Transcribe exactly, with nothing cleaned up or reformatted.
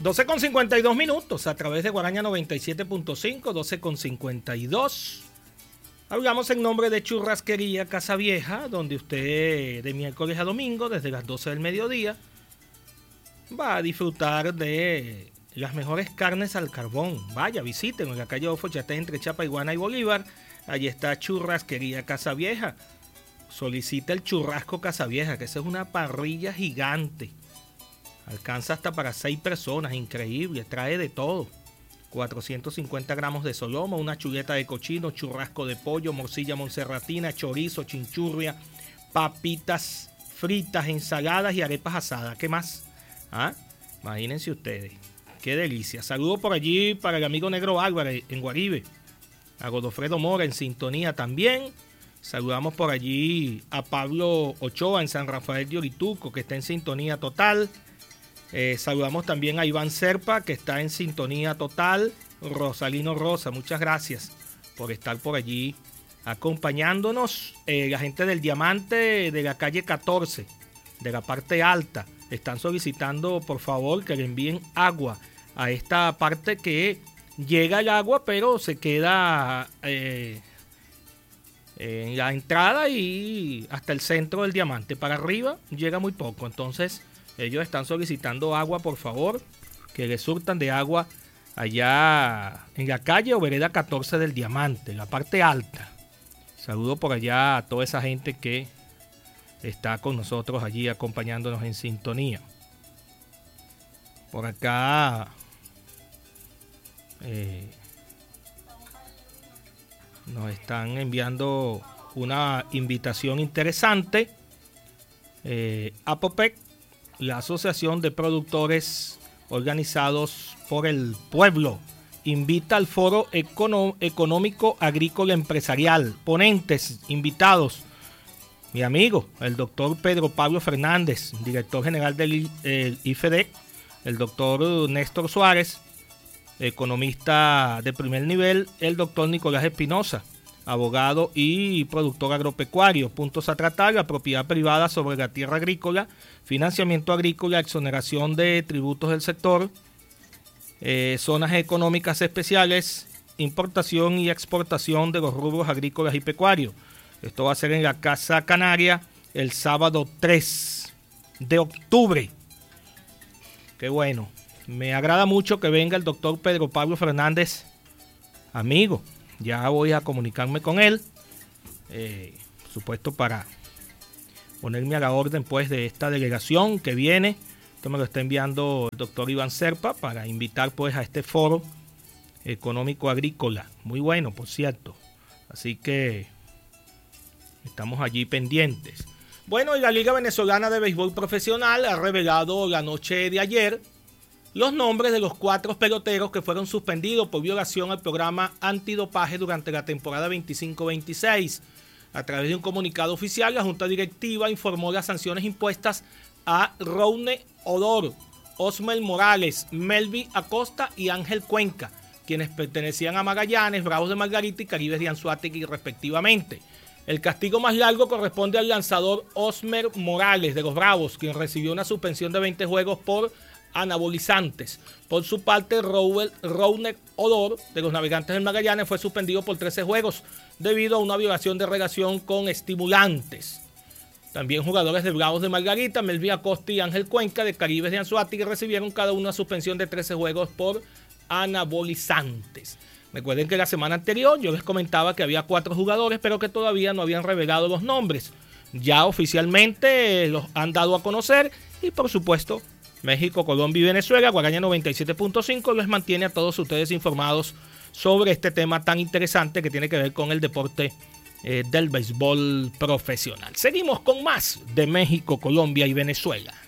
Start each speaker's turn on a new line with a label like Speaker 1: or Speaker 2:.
Speaker 1: doce con cincuenta y dos minutos a través de Guaraña noventa y siete punto cinco, doce con cincuenta y dos. Hablamos en nombre de Churrasquería Casa Vieja, donde usted de miércoles a domingo, desde las doce del mediodía, va a disfrutar de las mejores carnes al carbón. Vaya, visiten en la calle Ofochate entre Chapaiguana y Bolívar. Allí está Churrasquería Casa Vieja. Solicita el churrasco Casa Vieja, que esa es una parrilla gigante. Alcanza hasta para seis personas, increíble, trae de todo. cuatrocientos cincuenta gramos de soloma, una chuleta de cochino, churrasco de pollo, morcilla monserratina, chorizo, chinchurria, papitas fritas, ensaladas y arepas asadas. ¿Qué más? ¿Ah? Imagínense ustedes. Qué delicia. Saludo por allí para el amigo Negro Álvarez en Guaribe. A Godofredo Mora en sintonía también. Saludamos por allí a Pablo Ochoa en San Rafael de Orituco, que está en sintonía total. Eh, saludamos también a Iván Serpa, que está en sintonía total. Rosalino Rosa, muchas gracias por estar por allí acompañándonos. Eh, la gente del Diamante de la calle catorce, de la parte alta, están solicitando por favor que le envíen agua a esta parte, que llega el agua pero se queda eh, en la entrada y hasta el centro del Diamante. Para arriba llega muy poco, entonces ellos están solicitando agua, por favor, que le surtan de agua allá en la calle o vereda catorce del Diamante, la parte alta. Saludo por allá a toda esa gente que está con nosotros allí acompañándonos en sintonía. Por acá eh, nos están enviando una invitación interesante. Eh, APOPEC, la Asociación de Productores Organizados por el Pueblo, invita al Foro Econo- Económico Agrícola Empresarial. Ponentes, invitados: mi amigo, el doctor Pedro Pablo Fernández, director general del eh, I F E D E C, el doctor Néstor Suárez, economista de primer nivel, el doctor Nicolás Espinosa, abogado y productor agropecuario. Puntos a tratar: la propiedad privada sobre la tierra agrícola, financiamiento agrícola, exoneración de tributos del sector, eh, zonas económicas especiales, importación y exportación de los rubros agrícolas y pecuarios. Esto va a ser en la Casa Canaria el sábado tres de octubre. Qué bueno. Me agrada mucho que venga el doctor Pedro Pablo Fernández, amigo. Ya voy a comunicarme con él, eh, por supuesto, para ponerme a la orden pues de esta delegación que viene. Esto me lo está enviando el doctor Iván Serpa para invitar pues a este foro económico agrícola. Muy bueno, por cierto. Así que estamos allí pendientes. Bueno, y la Liga Venezolana de Béisbol Profesional ha revelado la noche de ayer los nombres de los cuatro peloteros que fueron suspendidos por violación al programa antidopaje durante la temporada veinticinco veintiséis. A través de un comunicado oficial, la Junta Directiva informó las sanciones impuestas a Roune Odor, Osmel Morales, Melvi Acosta y Ángel Cuenca, quienes pertenecían a Magallanes, Bravos de Margarita y Caribes de Anzoátegui respectivamente. El castigo más largo corresponde al lanzador Osmer Morales de los Bravos, quien recibió una suspensión de veinte juegos por anabolizantes. Por su parte, Roune Odor de los Navegantes del Magallanes fue suspendido por trece juegos debido a una violación de relación con estimulantes. También jugadores de Bravos de Margarita, Melvi Acosta y Ángel Cuenca de Caribes de Anzoátegui recibieron cada uno una suspensión de trece juegos por anabolizantes. Recuerden que la semana anterior yo les comentaba que había cuatro jugadores, pero que todavía no habían revelado los nombres. Ya oficialmente los han dado a conocer y, por supuesto, México, Colombia y Venezuela, Guaraña noventa y siete punto cinco, les mantiene a todos ustedes informados sobre este tema tan interesante que tiene que ver con el deporte eh, del béisbol profesional. Seguimos con más de México, Colombia y Venezuela.